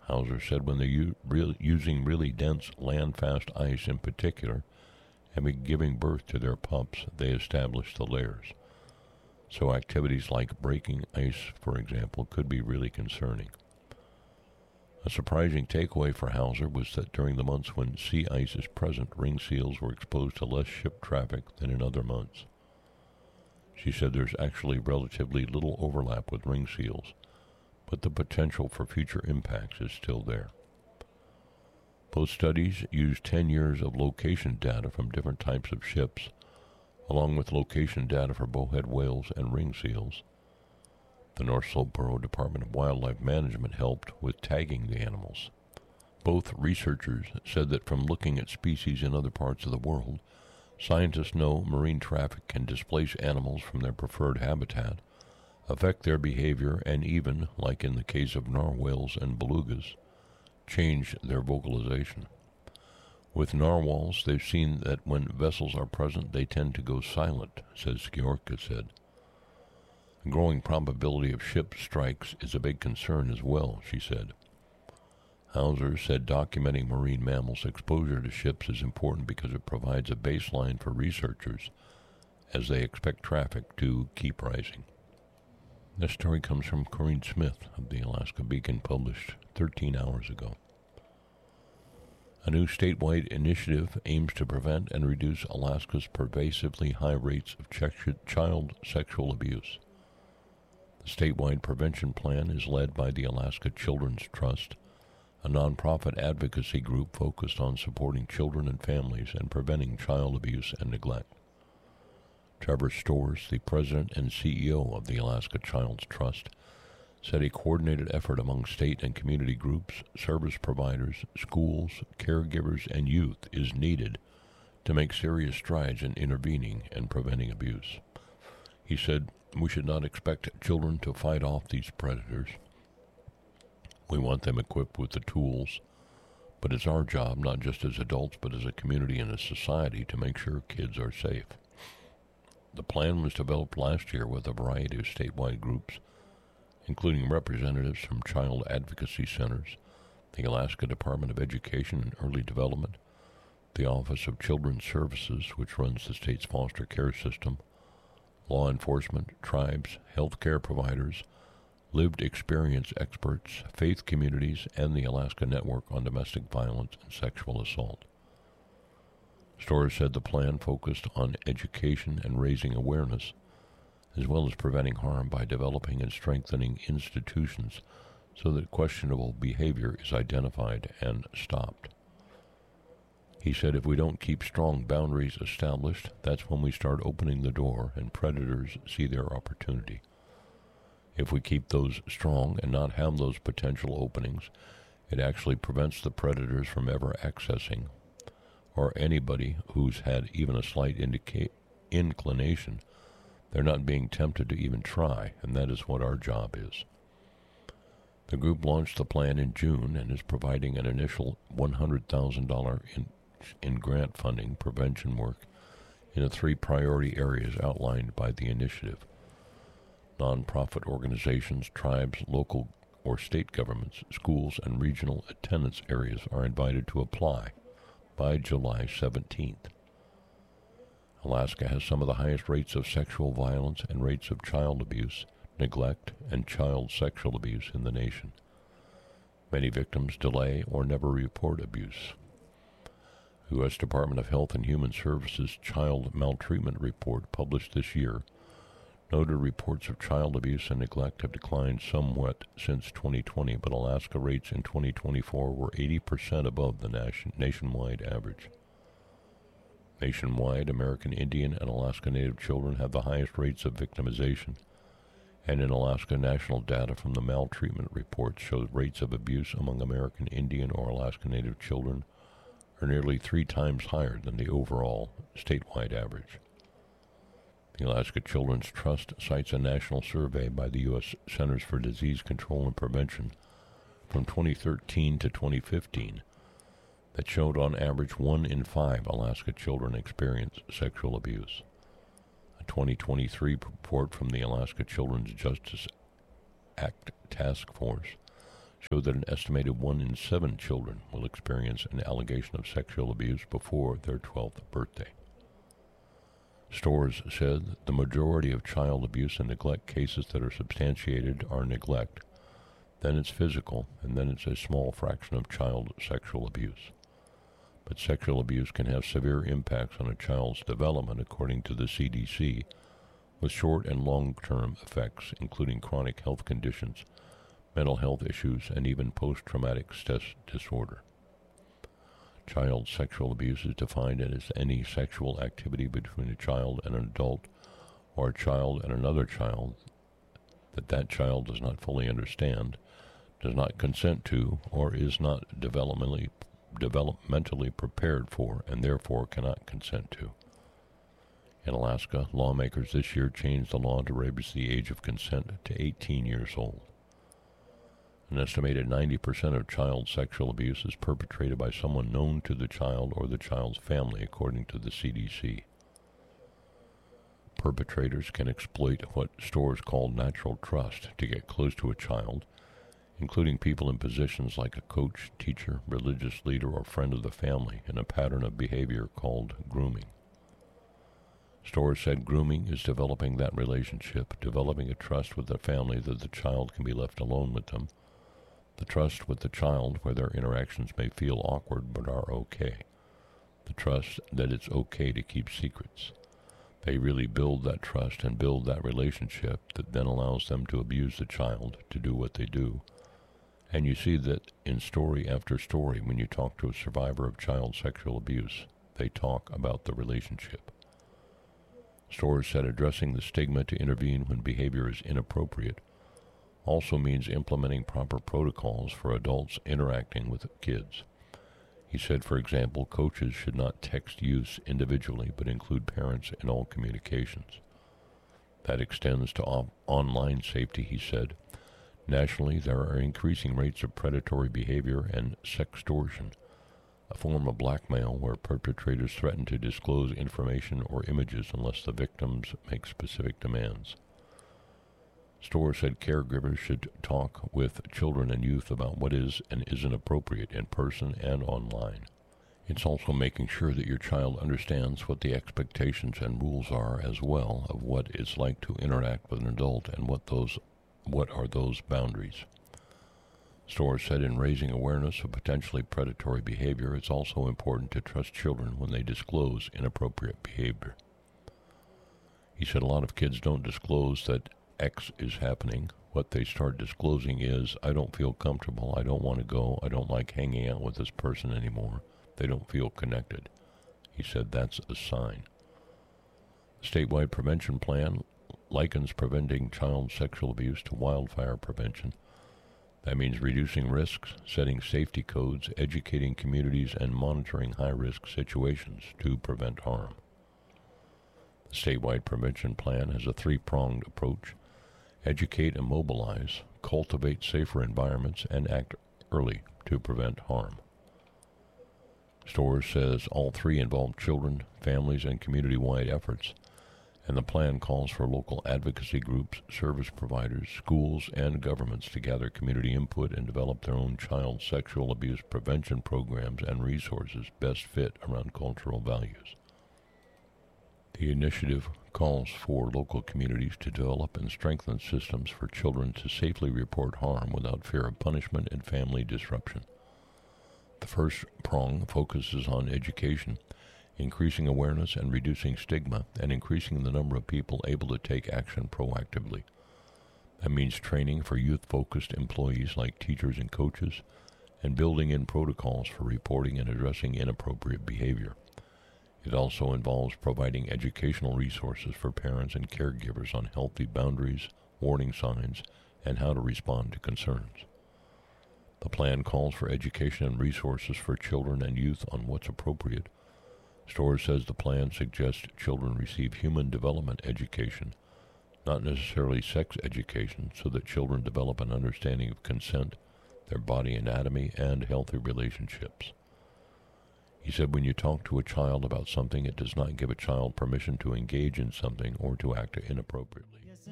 Hauser said when they're using really dense land-fast ice in particular and giving birth to their pups, they establish the layers. So activities like breaking ice, for example, could be really concerning. A surprising takeaway for Hauser was that during the months when sea ice is present, ring seals were exposed to less ship traffic than in other months. She said there's actually relatively little overlap with ring seals, but the potential for future impacts is still there. Both studies used 10 years of location data from different types of ships, along with location data for bowhead whales and ring seals. The North Slope Borough Department of Wildlife Management helped with tagging the animals. Both researchers said that from looking at species in other parts of the world, scientists know marine traffic can displace animals from their preferred habitat, affect their behavior, and even, like in the case of narwhals and belugas, change their vocalization. With narwhals, they've seen that when vessels are present, they tend to go silent, says Skiorka said. A growing probability of ship strikes is a big concern as well, she said. Hauser said documenting marine mammals' exposure to ships is important because it provides a baseline for researchers as they expect traffic to keep rising. This story comes from Corinne Smith of the Alaska Beacon, published 13 hours ago. A new statewide initiative aims to prevent and reduce Alaska's pervasively high rates of child sexual abuse. The statewide prevention plan is led by the Alaska Children's Trust, a nonprofit advocacy group focused on supporting children and families and preventing child abuse and neglect. Trevor Storrs, the president and CEO of the Alaska Children's Trust, said a coordinated effort among state and community groups, service providers, schools, caregivers, and youth is needed to make serious strides in intervening and preventing abuse. He said, "We should not expect children to fight off these predators. We want them equipped with the tools, but it's our job, not just as adults, but as a community and a society, to make sure kids are safe." The plan was developed last year with a variety of statewide groups, including representatives from child advocacy centers, the Alaska Department of Education and Early Development, the Office of Children's Services, which runs the state's foster care system, law enforcement, tribes, healthcare providers, lived experience experts, faith communities, and the Alaska Network on Domestic Violence and Sexual Assault. Storrs said the plan focused on education and raising awareness, as well as preventing harm by developing and strengthening institutions so that questionable behavior is identified and stopped. He said if we don't keep strong boundaries established, that's when we start opening the door and predators see their opportunity. If we keep those strong and not have those potential openings, it actually prevents the predators from ever accessing, or anybody who's had even a slight inclination, they're not being tempted to even try, and that is what our job is. The group launched the plan in June and is providing an initial $100,000 in grant funding prevention work in the 3 priority areas outlined by the initiative. Nonprofit organizations, tribes, local or state governments, schools, and regional attendance areas are invited to apply by July 17th. Alaska has some of the highest rates of sexual violence and rates of child abuse, neglect, and child sexual abuse in the nation. Many victims delay or never report abuse. The U.S. Department of Health and Human Services Child Maltreatment Report, published this year, noted reports of child abuse and neglect have declined somewhat since 2020, but Alaska rates in 2024 were 80% above the nationwide average. Nationwide, American Indian and Alaska Native children have the highest rates of victimization, and in Alaska, national data from the maltreatment report shows rates of abuse among American Indian or Alaska Native children are nearly 3 times higher than the overall statewide average. The Alaska Children's Trust cites a national survey by the U.S. Centers for Disease Control and Prevention from 2013 to 2015 that showed on average 1 in 5 Alaska children experience sexual abuse. A 2023 report from the Alaska Children's Justice Act Task Force show that an estimated 1 in 7 children will experience an allegation of sexual abuse before their 12th birthday. Storrs said the majority of child abuse and neglect cases that are substantiated are neglect, then it's physical, and then it's a small fraction of child sexual abuse. But sexual abuse can have severe impacts on a child's development, according to the CDC, with short and long-term effects, including chronic health conditions, mental health issues, and even post-traumatic stress disorder. Child sexual abuse is defined as any sexual activity between a child and an adult, or a child and another child, that child does not fully understand, does not consent to, or is not developmentally prepared for, and therefore cannot consent to. In Alaska, lawmakers this year changed the law to raise the age of consent to 18 years old. An estimated 90% of child sexual abuse is perpetrated by someone known to the child or the child's family, according to the CDC. Perpetrators can exploit what Storrs called natural trust to get close to a child, including people in positions like a coach, teacher, religious leader, or friend of the family, in a pattern of behavior called grooming. Storrs said grooming is developing that relationship, developing a trust with the family that the child can be left alone with them, the trust with the child where their interactions may feel awkward but are okay, the trust that it's okay to keep secrets. They really build that trust and build that relationship that then allows them to abuse the child, to do what they do. And you see that in story after story when you talk to a survivor of child sexual abuse, they talk about the relationship. Storrs said addressing the stigma to intervene when behavior is inappropriate also means implementing proper protocols for adults interacting with kids. He said, for example, coaches should not text youths individually but include parents in all communications. That extends to online safety, he said. Nationally, there are increasing rates of predatory behavior and sextortion, a form of blackmail where perpetrators threaten to disclose information or images unless the victims make specific demands. Storrs said caregivers should talk with children and youth about what is and isn't appropriate in person and online. It's also making sure that your child understands what the expectations and rules are as well of what it's like to interact with an adult and what are those boundaries. Storrs said in raising awareness of potentially predatory behavior, it's also important to trust children when they disclose inappropriate behavior. He said a lot of kids don't disclose that X is happening. What they start disclosing is, I don't feel comfortable, I don't want to go, I don't like hanging out with this person anymore. They don't feel connected. He said that's a sign. The statewide prevention plan likens preventing child sexual abuse to wildfire prevention. That means reducing risks, setting safety codes, educating communities, and monitoring high-risk situations to prevent harm. The statewide prevention plan has a three-pronged approach: educate and mobilize, cultivate safer environments, and act early to prevent harm. Storrs says all three involve children, families, and community-wide efforts, and the plan calls for local advocacy groups, service providers, schools, and governments to gather community input and develop their own child sexual abuse prevention programs and resources best fit around cultural values. The initiative calls for local communities to develop and strengthen systems for children to safely report harm without fear of punishment and family disruption. The first prong focuses on education, increasing awareness and reducing stigma, and increasing the number of people able to take action proactively. That means training for youth-focused employees like teachers and coaches, and building in protocols for reporting and addressing inappropriate behavior. It also involves providing educational resources for parents and caregivers on healthy boundaries, warning signs, and how to respond to concerns. The plan calls for education and resources for children and youth on what's appropriate. Storrs says the plan suggests children receive human development education, not necessarily sex education, so that children develop an understanding of consent, their body anatomy, and healthy relationships. He said when you talk to a child about something, it does not give a child permission to engage in something or to act inappropriately.